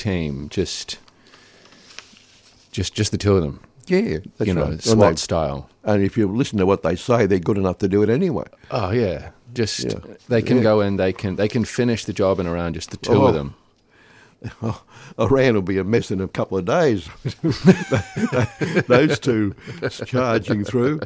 team, just the two of them. Yeah, that's right. SWAT style. And if you listen to what they say, they're good enough to do it anyway. Oh yeah, they can go in, they can finish the job in around just the two of them. Iran will be a mess in a couple of days. Those two charging through.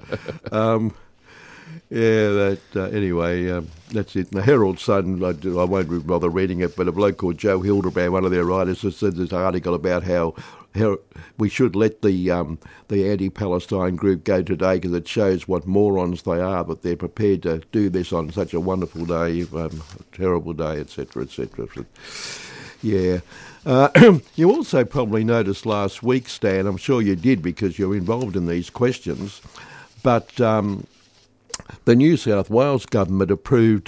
Anyway, that's it. And the Herald Sun, I won't bother reading it, but a bloke called Joe Hildebrand, one of their writers, has said this article about how we should let the anti-Palestine group go today because it shows what morons they are, but they're prepared to do this on such a wonderful day, a terrible day, etc., etc. Yeah. You also probably noticed last week, Stan, I'm sure you did because you're involved in these questions, but the New South Wales government approved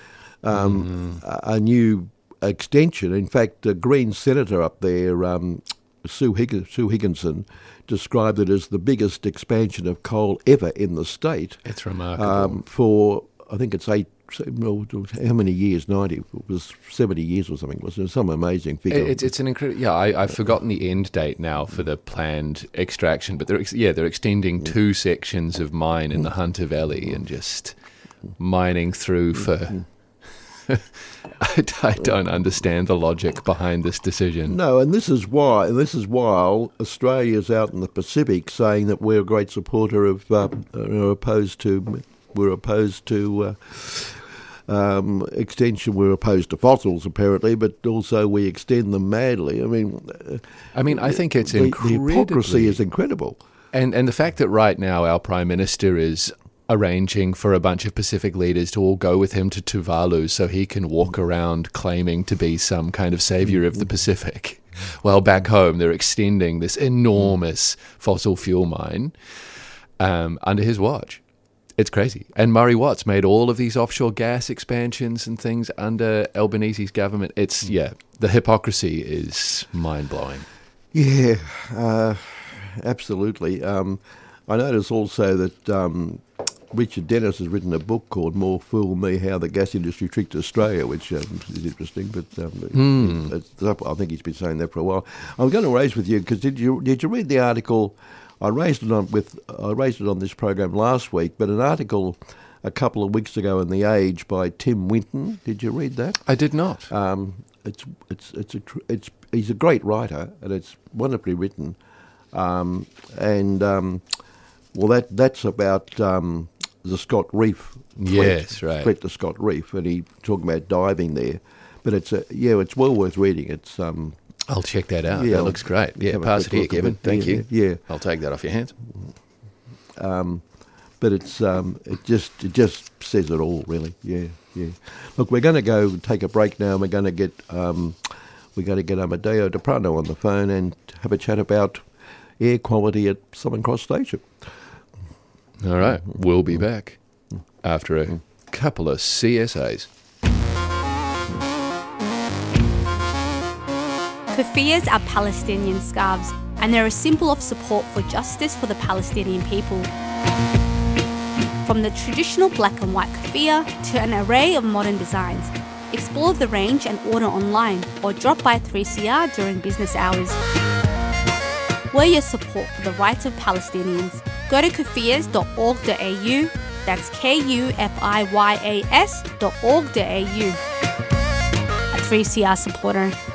a new extension. In fact, the Green senator up there, Sue Higginson, described it as the biggest expansion of coal ever in the state. It's remarkable. For, I think it's how many years? 90? It was 70 years or something. Was it some amazing figure? It's an incredible. Yeah, I've forgotten the end date now for the planned extraction, but they're extending 2 sections of mine in the Hunter Valley and just mining through for. I don't understand the logic behind this decision. No, and this is while Australia's out in the Pacific saying that we're a great supporter of, opposed to extension. We're opposed to fossils, apparently, but also we extend them madly. I mean, I think it's incredible. The hypocrisy is incredible. And the fact that right now our Prime Minister is arranging for a bunch of Pacific leaders to all go with him to Tuvalu so he can walk around claiming to be some kind of saviour of the Pacific. Well, back home, they're extending this enormous fossil fuel mine under his watch. It's crazy. And Murray Watts made all of these offshore gas expansions and things under Albanese's government. The hypocrisy is mind-blowing. Yeah, absolutely. I notice also that Richard Dennis has written a book called More Fool Me, How the Gas Industry Tricked Australia, which is interesting, but I think he's been saying that for a while. I'm going to raise with you, because did you read the article? I raised it on this program last week, but an article a couple of weeks ago in The Age by Tim Winton. Did you read that? I did not. He's a great writer, and it's wonderfully written. That's about the Scott Reef threat. Yes, right. Threat to Scott Reef, and he talking about diving there. But it's well worth reading. It's I'll check that out. Yeah, that looks great. Yeah, pass it here, Kevin. Thank you. Yeah, I'll take that off your hands. But it just says it all, really. Yeah. Look, we're going to go take a break now. We're going to get Amadeo Deprano on the phone and have a chat about air quality at Southern Cross Station. All right, we'll be back after a couple of CSAs. Kufiyas are Palestinian scarves, and they're a symbol of support for justice for the Palestinian people. From the traditional black and white kufiyah to an array of modern designs, explore the range and order online or drop by 3CR during business hours. Wear your support for the rights of Palestinians. Go to kufiyas.org.au, that's KUFIYAS.org.au. A 3CR supporter.